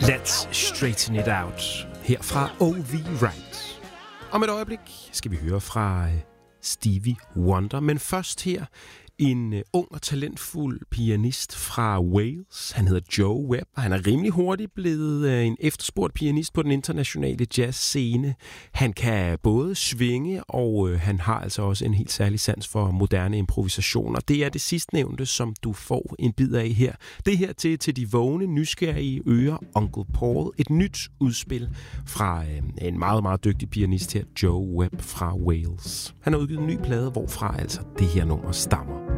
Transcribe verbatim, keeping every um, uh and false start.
Let's straighten it out. Her fra O V Right. Om et øjeblik skal vi høre fra Stevie Wonder, men først her en uh, ung og talentfuld pianist fra Wales. Han hedder Joe Webb, og han er rimelig hurtigt blevet uh, en efterspurgt pianist på den internationale jazzscene. Han kan både svinge, og uh, han har altså også en helt særlig sans for moderne improvisationer. Det er det sidstnævnte, som du får en bid af her. Det her til, til de vågne, nysgerrige ører, Uncle Paul. Et nyt udspil fra uh, en meget, meget dygtig pianist her, Joe Webb fra Wales. Han har udgivet en ny plade, hvorfra altså det her nummer stammer.